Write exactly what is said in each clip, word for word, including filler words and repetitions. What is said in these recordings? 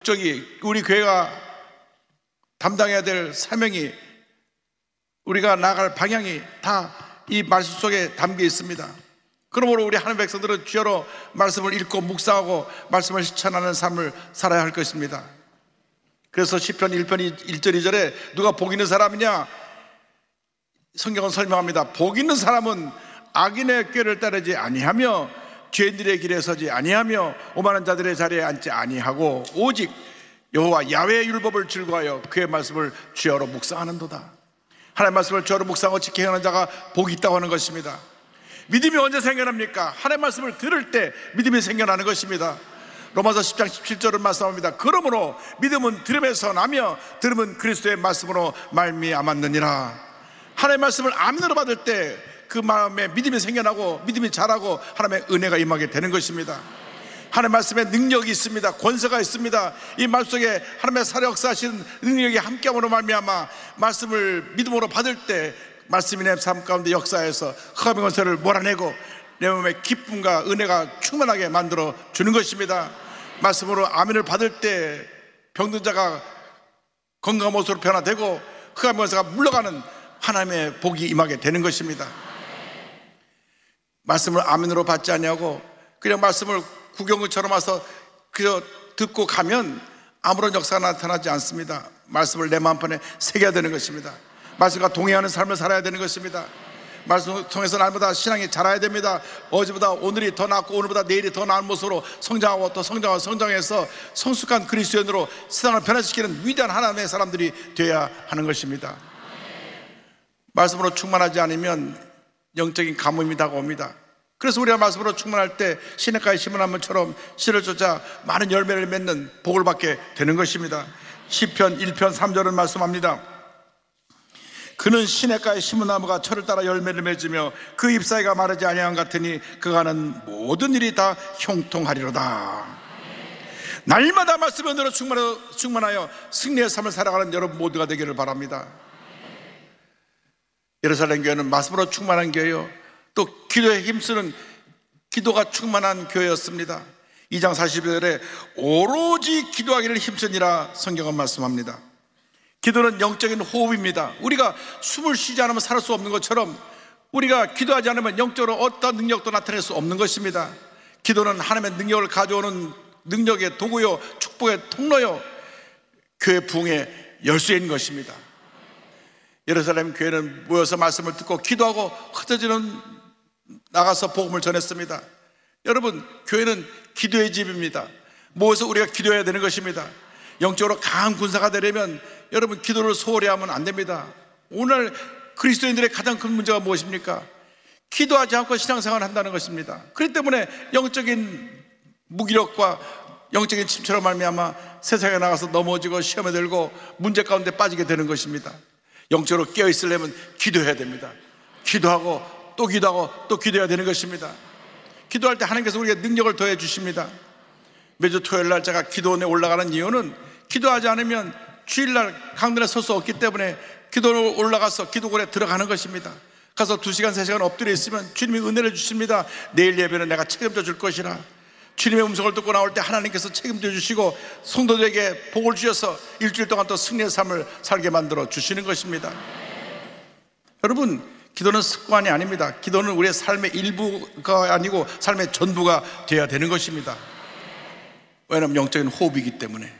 목적이, 우리 교회가 담당해야 될 사명이, 우리가 나아갈 방향이 다 이 말씀 속에 담겨 있습니다. 그러므로 우리 하나님의 백성들은 주여로 말씀을 읽고 묵상하고 말씀을 실천하는 삶을 살아야 할 것입니다. 그래서 시편 일 편 일 절 이 절에 누가 복 있는 사람이냐, 성경은 설명합니다. 복 있는 사람은 악인의 꾀를 따르지 아니하며 죄인들의 길에 서지 아니하며 오만한 자들의 자리에 앉지 아니하고 오직 여호와 야훼의 율법을 즐거워하여 그의 말씀을 주야로 묵상하는도다. 하나님의 말씀을 주야로 묵상하고 지켜 행하는 자가 복이 있다고 하는 것입니다. 믿음이 언제 생겨납니까? 하나님의 말씀을 들을 때 믿음이 생겨나는 것입니다. 로마서 십 장 십칠 절은 말씀합니다. 그러므로 믿음은 들음에서 나며 들음은 그리스도의 말씀으로 말미암았느니라. 하나님의 말씀을 아멘으로 받을 때 그 마음에 믿음이 생겨나고 믿음이 자라고 하나님의 은혜가 임하게 되는 것입니다. 하나님의 말씀에 능력이 있습니다. 권세가 있습니다. 이 말씀 속에 하나님의 살아 역사하신 능력이 함께함으로 말미암아 말씀을 믿음으로 받을 때 말씀이 내 삶 가운데 역사해서 흑암의 권세를 몰아내고 내 몸에 기쁨과 은혜가 충만하게 만들어 주는 것입니다. 말씀으로 아멘을 받을 때 병든 자가 건강한 모습으로 변화되고 흑암의 권세가 물러가는 하나님의 복이 임하게 되는 것입니다. 말씀을 아멘으로 받지 아니하고 그냥 말씀을 구경처럼 와서 그저 듣고 가면 아무런 역사가 나타나지 않습니다. 말씀을 내 마음판에 새겨야 되는 것입니다. 말씀과 동행하는 삶을 살아야 되는 것입니다. 말씀을 통해서 날마다 신앙이 자라야 됩니다. 어제보다 오늘이 더 낫고 오늘보다 내일이 더 나은 모습으로 성장하고 또 성장하고 성장해서 성숙한 그리스도인으로 세상을 변화시키는 위대한 하나님의 사람들이 되어야 하는 것입니다. 말씀으로 충만하지 않으면 영적인 가뭄이 다가옵니다. 그래서 우리가 말씀으로 충만할 때 시냇가에 심은 나무처럼 씨를 쫓아 많은 열매를 맺는 복을 받게 되는 것입니다. 시편 일 편 삼 절은 말씀합니다. 그는 시냇가에 심은 나무가 철을 따라 열매를 맺으며 그 잎사이가 마르지 아니한 같으니 그가 하는 모든 일이 다 형통하리로다. 날마다 말씀을 들어 충만하여 승리의 삶을 살아가는 여러분 모두가 되기를 바랍니다. 예루살렘 교회는 말씀으로 충만한 교회요, 또 기도에 힘쓰는 기도가 충만한 교회였습니다. 이 장 사십 절에 오로지 기도하기를 힘쓰니라 성경은 말씀합니다. 기도는 영적인 호흡입니다. 우리가 숨을 쉬지 않으면 살 수 없는 것처럼 우리가 기도하지 않으면 영적으로 어떤 능력도 나타낼 수 없는 것입니다. 기도는 하나님의 능력을 가져오는 능력의 도구요, 축복의 통로요, 교회 부흥의 열쇠인 것입니다. 예루살렘 교회는 모여서 말씀을 듣고 기도하고 흩어지는 나가서 복음을 전했습니다. 여러분, 교회는 기도의 집입니다. 모여서 우리가 기도해야 되는 것입니다. 영적으로 강한 군사가 되려면 여러분 기도를 소홀히 하면 안 됩니다. 오늘 그리스도인들의 가장 큰 문제가 무엇입니까? 기도하지 않고 신앙생활을 한다는 것입니다. 그렇기 때문에 영적인 무기력과 영적인 침체로 말미암아 세상에 나가서 넘어지고 시험에 들고 문제 가운데 빠지게 되는 것입니다. 영적으로 깨어있으려면 기도해야 됩니다. 기도하고 또 기도하고 또 기도해야 되는 것입니다. 기도할 때 하나님께서 우리에게 능력을 더해 주십니다. 매주 토요일날 제가 기도원에 올라가는 이유는 기도하지 않으면 주일날 강단에 설 수 없기 때문에 기도로 올라가서 기도골에 들어가는 것입니다. 가서 두 시간 세 시간 엎드려 있으면 주님이 은혜를 주십니다. 내일 예배는 내가 책임져 줄 것이라. 주님의 음성을 듣고 나올 때 하나님께서 책임져 주시고 성도들에게 복을 주셔서 일주일 동안 또 승리의 삶을 살게 만들어 주시는 것입니다. 여러분, 기도는 습관이 아닙니다. 기도는 우리의 삶의 일부가 아니고 삶의 전부가 되어야 되는 것입니다. 왜냐하면 영적인 호흡이기 때문에.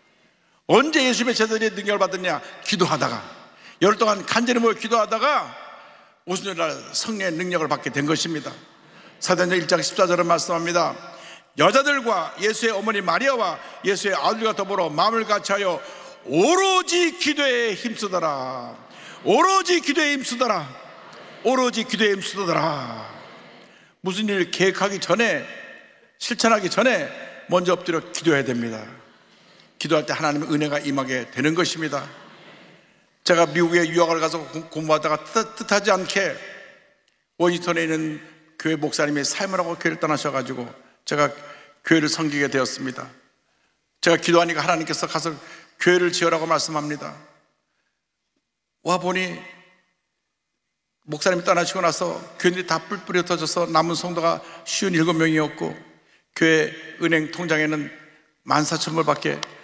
언제 예수님의 제자들이 능력을 받았냐? 기도하다가, 열흘 동안 간절히 모여 기도하다가 오순절날 성령의 능력을 받게 된 것입니다. 사도행전 일 장 십사 절은 말씀합니다. 여자들과 예수의 어머니 마리아와 예수의 아들과 더불어 마음을 같이하여 오로지 기도에 힘쓰더라. 오로지 기도에 힘쓰더라. 오로지 기도에 힘쓰더라. 무슨 일을 계획하기 전에, 실천하기 전에 먼저 엎드려 기도해야 됩니다. 기도할 때 하나님의 은혜가 임하게 되는 것입니다. 제가 미국에 유학을 가서 공부하다가 뜻하지 않게 워싱턴에 있는 교회 목사님이 삶을 하고 교회를 떠나셔가지고 제가 교회를 섬기게 되었습니다. 제가 기도하니까 하나님께서 가서 교회를 지으라고 말씀합니다. 와보니 목사님이 떠나시고 나서 교인들이 다 뿔뿔이 흩어져서 남은 성도가 오십칠 명이었고 교회 은행 통장에는 만 사천 불밖에